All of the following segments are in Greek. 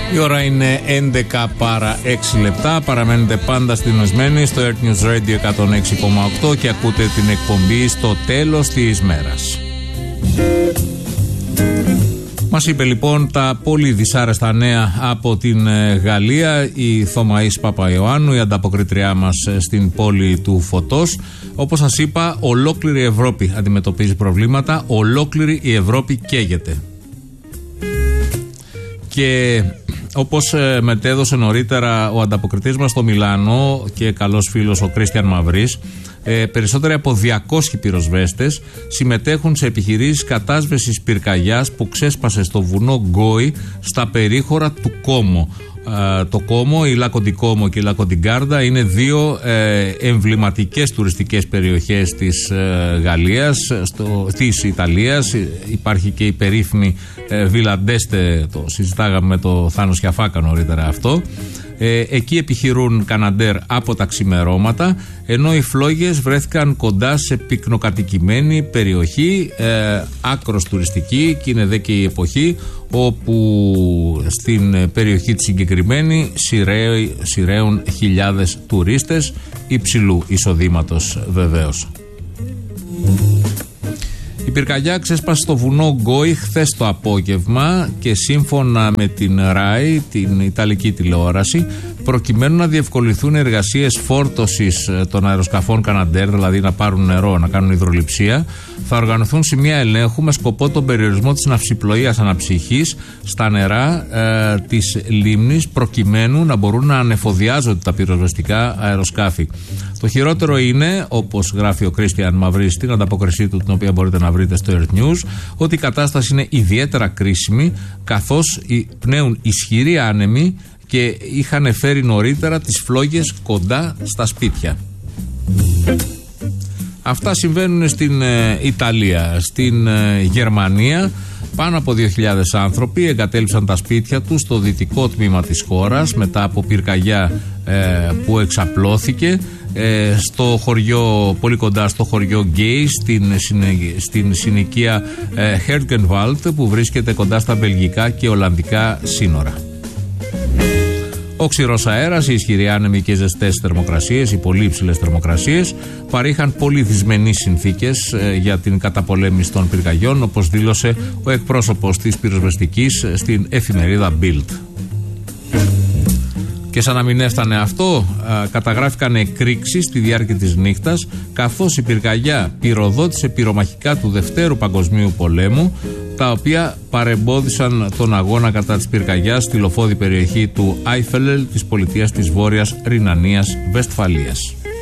Η ώρα είναι 11 παρά 6 λεπτά. Παραμένετε πάντα συντονισμένοι στο Earth News Radio 106,8 και ακούτε την εκπομπή στο τέλος της μέρας. Μας είπε λοιπόν τα πολύ δυσάρεστα νέα από την Γαλλία η Θωμαής Παπαϊωάννου, η ανταποκριτριά μας στην πόλη του φωτός. Όπως σας είπα, ολόκληρη η Ευρώπη αντιμετωπίζει προβλήματα, ολόκληρη η Ευρώπη καίγεται. Και όπως μετέδωσε νωρίτερα ο ανταποκριτής μας στο Μιλάνο και καλός φίλος ο Κρίστιαν Μαυρής, περισσότεροι από 200 πυροσβέστες συμμετέχουν σε επιχειρήσεις κατάσβεσης πυρκαγιάς που ξέσπασε στο βουνό Γκόι στα περίχωρα του Κόμο. Το Κόμο, η Λάκο ντι Κόμο και η Λάκο ντι Γκάρντα είναι δύο εμβληματικές τουριστικές περιοχές της Γαλλίας, της Ιταλίας. Υπάρχει και η περίφημη Βίλα Ντέστε, το συζητάγαμε με το Θάνο Σιαφάκα νωρίτερα αυτό. Εκεί επιχειρούν Καναντέρ από τα ξημερώματα, ενώ οι φλόγες βρέθηκαν κοντά σε πυκνοκατοικημένη περιοχή, άκρος τουριστική, και είναι δε και η εποχή όπου στην περιοχή τη συγκεκριμένη σειραίουν χιλιάδες τουρίστες υψηλού εισοδήματος βεβαίως. Η πυρκαγιά ξέσπασε στο βουνό Γκόι χθες το απόγευμα και σύμφωνα με την RAI, την Ιταλική τηλεόραση, προκειμένου να διευκολυνθούν εργασίες φόρτωσης των αεροσκαφών Καναντέρ, δηλαδή να πάρουν νερό, να κάνουν υδρολειψία, θα οργανωθούν σημεία ελέγχου με σκοπό τον περιορισμό της ναυσιπλοείας αναψυχής στα νερά της λίμνης, προκειμένου να μπορούν να ανεφοδιάζονται τα πυροσβεστικά αεροσκάφη. Το χειρότερο είναι, όπως γράφει ο Κρίστιαν Μαυρής στην ανταπόκρισή του, την οποία μπορείτε να βρείτε στο Earth News, ότι η κατάσταση είναι ιδιαίτερα κρίσιμη, καθώς πνέουν ισχυροί άνεμοι και είχαν φέρει νωρίτερα τις φλόγες κοντά στα σπίτια. Αυτά συμβαίνουν στην Ιταλία. Στην Γερμανία πάνω από 2.000 άνθρωποι εγκατέλειψαν τα σπίτια τους στο δυτικό τμήμα της χώρας μετά από πυρκαγιά που εξαπλώθηκε στο χωριό, πολύ κοντά στο χωριό Γκέι, στην συνοικία Hergenwald, που βρίσκεται κοντά στα βελγικά και ολλανδικά σύνορα. Ο ξηρός αέρας, οι ισχυροί άνεμοι και οι ζεστές θερμοκρασίες, οι πολύ υψηλές θερμοκρασίες, παρήχαν πολύ δυσμενείς συνθήκες για την καταπολέμηση των πυρκαγιών, όπως δήλωσε ο εκπρόσωπος της πυροσβεστικής στην εφημερίδα Bild. Και σαν να μην έφτανε αυτό, καταγράφηκαν εκρήξεις στη διάρκεια της νύχτας, καθώς η πυρκαγιά πυροδότησε πυρομαχικά του Δευτέρου Παγκοσμίου Πολέμου, τα οποία παρεμπόδισαν τον αγώνα κατά της πυρκαγιάς στη λοφόδη περιοχή του Άιφελελ της πολιτείας της Βόρειας Ρινανίας Βεσφαλίας.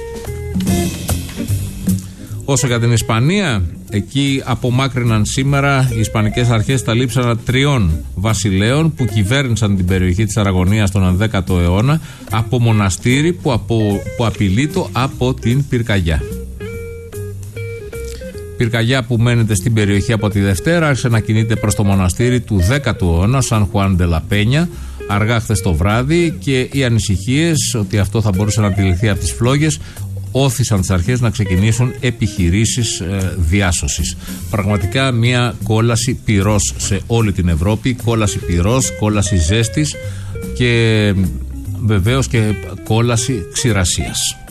Όσο για την Ισπανία, εκεί απομάκρυναν σήμερα οι Ισπανικές αρχές τα λείψανα 3 βασιλέων που κυβέρνησαν την περιοχή της Αραγωνίας τον 10ο αιώνα από μοναστήρι που απειλείτο από την πυρκαγιά. Πυρκαγιά που μένεται στην περιοχή από τη Δευτέρα άρχισε να κινείται προς το μοναστήρι του 10ου αιώνα, Σαν Χουάν ντε λα Πένια, αργά χθες το βράδυ, και οι ανησυχίες ότι αυτό θα μπορούσε να αντιληφθεί από τις φλόγες όθησαν τις αρχές να ξεκινήσουν επιχειρήσεις διάσωσης. Πραγματικά μια κόλαση πυρός σε όλη την Ευρώπη, κόλαση πυρός, κόλαση ζέστης και βεβαίως και κόλαση ξηρασίας.